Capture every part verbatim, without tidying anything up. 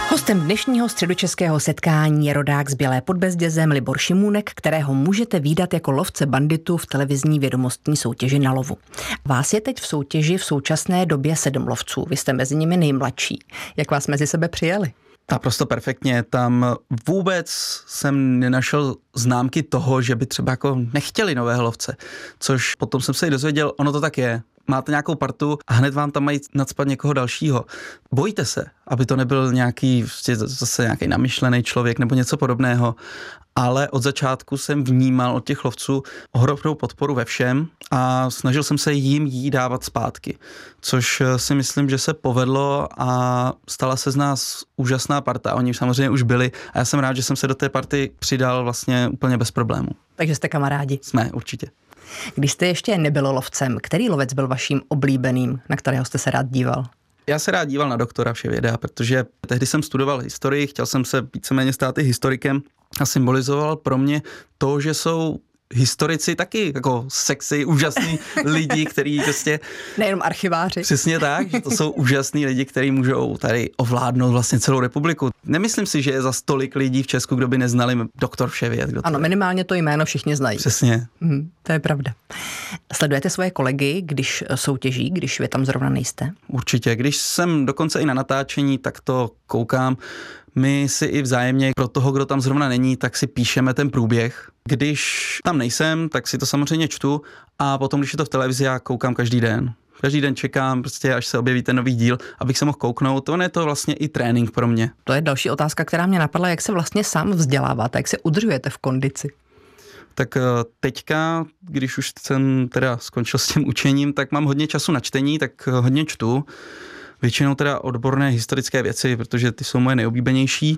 Hostem dnešního středočeského setkání je rodák z Bělé pod Bezdězem Libor Šimůnek, kterého můžete vídat jako lovce banditů v televizní vědomostní soutěži Na lovu. Vás je teď v soutěži v současné době sedm lovců, vy jste mezi nimi nejmladší. Jak vás mezi sebe přijali? Naprosto perfektně, tam vůbec jsem nenašel známky toho, že by třeba jako nechtěli nového lovce, což potom jsem se i dozvěděl, ono to tak je. Máte nějakou partu a hned vám tam mají nacpat někoho dalšího. Bojíte se, aby to nebyl nějaký, zase nějaký namyšlený člověk nebo něco podobného, ale od začátku jsem vnímal od těch lovců ohromnou podporu ve všem a snažil jsem se jim jí dávat zpátky, což si myslím, že se povedlo a stala se z nás úžasná parta. Oni samozřejmě už byli a já jsem rád, že jsem se do té party přidal vlastně úplně bez problémů. Takže jste kamarádi? Jsme, určitě. Když jste ještě nebyl lovcem, který lovec byl vaším oblíbeným, na kterého jste se rád díval? Já se rád díval na doktora Vševěda, protože tehdy jsem studoval historii, chtěl jsem se víceméně stát i historikem a symbolizoval pro mě to, že jsou historici taky jako sexy, úžasní lidi, kteří prostě... Nejenom archiváři. Přesně tak, že to jsou úžasní lidi, kteří můžou tady ovládnout vlastně celou republiku. Nemyslím si, že je za tolik lidí v Česku, kdo by neznali doktor Vševěd. Ano, minimálně to jméno všichni znají. Přesně. Hmm, to je pravda. Sledujete svoje kolegy, když soutěží, když vy tam zrovna nejste? Určitě. Když jsem dokonce i na natáčení, tak to koukám. My si i vzájemně pro toho, kdo tam zrovna není, tak si píšeme ten průběh. Když tam nejsem, tak si to samozřejmě čtu a potom, když je to v televizi, já koukám každý den. Každý den čekám, prostě, až se objeví ten nový díl, abych se mohl kouknout. To je to vlastně i trénink pro mě. To je další otázka, která mě napadla, jak se vlastně sám vzděláváte, jak se udržujete v kondici. Tak teďka, když už jsem teda skončil s tím učením, tak mám hodně času na čtení, tak hodně čtu. Většinou teda odborné historické věci, protože ty jsou moje nejoblíbenější.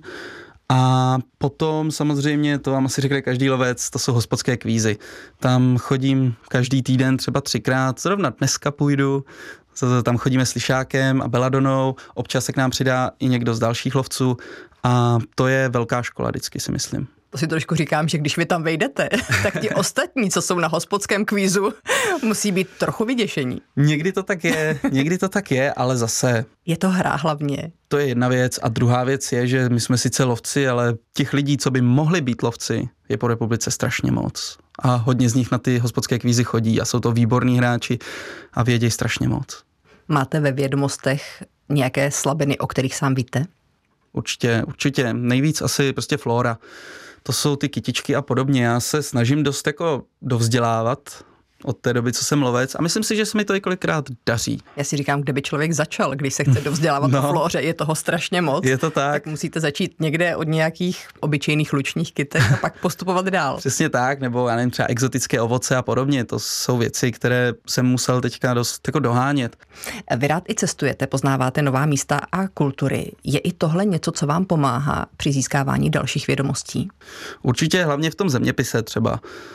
A potom samozřejmě, to vám asi řekne každý lovec, to jsou hospodské kvízy. Tam chodím každý týden třeba třikrát, zrovna dneska půjdu, tam chodíme s Lišákem a Beladonou, občas se k nám přidá i někdo z dalších lovců a to je velká škola vždycky, si myslím. To si trošku říkám, že když vy tam vejdete, tak ti ostatní, co jsou na hospodském kvízu, musí být trochu vyděšení. Někdy to tak je, někdy to tak je, ale zase... Je to hra hlavně. To je jedna věc a druhá věc je, že my jsme sice lovci, ale těch lidí, co by mohli být lovci, je po republice strašně moc. A hodně z nich na ty hospodské kvízy chodí a jsou to výborní hráči a vědějí strašně moc. Máte ve vědomostech nějaké slabiny, o kterých sám víte? Určitě, určitě. Nejvíc asi prostě flóra. To jsou ty kytičky a podobně. Já se snažím dost jako dovzdělávat od té doby, co jsem lovec a myslím si, že se mi to i kolikrát daří. Já si říkám, kde by člověk začal, když se chce dovzdělávat no, o flóře, je toho strašně moc. Je to tak. Tak musíte začít někde od nějakých obyčejných lučních kytek a pak postupovat dál. Přesně tak, nebo já nevím, třeba exotické ovoce a podobně. To jsou věci, které jsem musel teďka dost jako dohánět. Vy rád i cestujete, poznáváte nová místa a kultury. Je i tohle něco, co vám pomáhá při získávání dalších vědomostí? Určitě, hlavně v tom zeměpise třeba.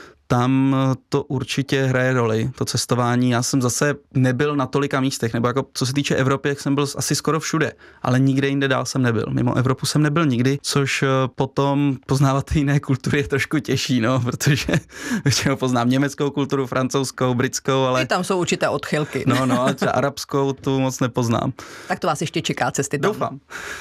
Tam to určitě hraje roli, to cestování. Já jsem zase nebyl na tolika místech, nebo jako co se týče Evropy, jak jsem byl asi skoro všude, ale nikde jinde dál jsem nebyl. Mimo Evropu jsem nebyl nikdy, což potom poznávat jiné kultury je trošku těžší, no, protože většinou poznám německou kulturu, francouzskou, britskou, ale... I tam jsou určité odchylky. No, no, ale třeba arabskou tu moc nepoznám. Tak to vás ještě čeká cesty tam. Doufám.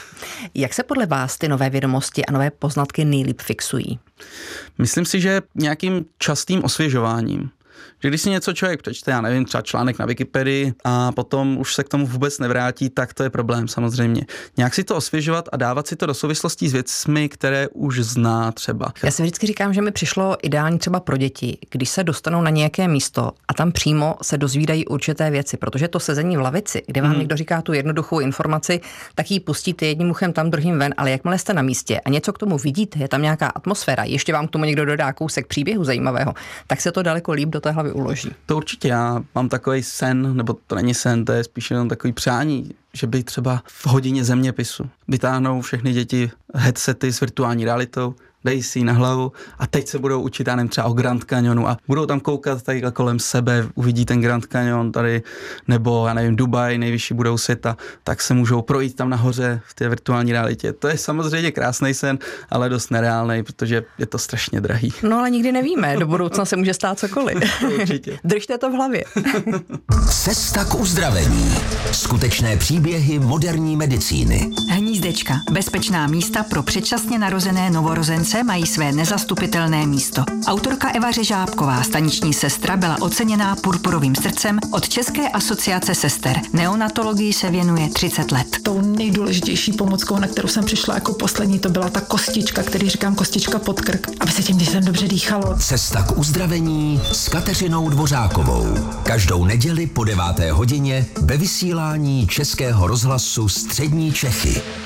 Jak se podle vás ty nové vědomosti a nové poznatky nejlíp fixují? Myslím si, že nějakým častým osvěžováním. Že když si něco člověk přečte, já nevím, třeba článek na Wikipedii a potom už se k tomu vůbec nevrátí, tak to je problém samozřejmě. Nějak si to osvěžovat a dávat si to do souvislostí s věcmi, které už zná třeba. Já si vždycky říkám, že mi přišlo ideální třeba pro děti, když se dostanou na nějaké místo a tam přímo se dozvídají určité věci, protože to sezení v lavici, kde vám hmm. někdo říká tu jednoduchou informaci, tak ji pustíte jedním uchem tam, druhým ven, ale jakmile jste na místě a něco k tomu vidíte, je tam nějaká atmosféra, ještě vám k tomu někdo dodá kousek příběhu zajímavého, tak se to daleko líp do té hlavy uloží. To určitě, já mám takový sen, nebo to není sen, to je spíš jenom takový přání, že by třeba v hodině zeměpisu vytáhnou všechny děti headsety s virtuální realitou, dej si ji na hlavu a teď se budou učit, já nevím, třeba o Grand Canyonu a budou tam koukat tady kolem sebe, uvidí ten Grand Canyon tady, nebo já nevím, Dubaj, nejvyšší budou světa, tak se můžou projít tam nahoře v té virtuální realitě. To je samozřejmě krásný sen, ale dost nereálný, protože je to strašně drahý. No ale nikdy nevíme, do budoucna se může stát cokoliv. Určitě. Držte to v hlavě. Cesta k uzdravení. Skutečné příběhy moderní medicíny. Hní Hnízdečka. Bezpečná místa pro předčasně narozené novorozence mají své nezastupitelné místo. Autorka Eva Řežábková, staniční sestra, byla oceněná purpurovým srdcem od České asociace sester. Neonatologii se věnuje třicet let. Tou nejdůležitější pomockou, na kterou jsem přišla jako poslední, to byla ta kostička, který říkám kostička pod krk, aby se tím dětem dobře dýchalo. Cesta k uzdravení s Kateřinou Dvořákovou. Každou neděli po deváté hodině ve vysílání Českého rozhlasu Střední Čechy.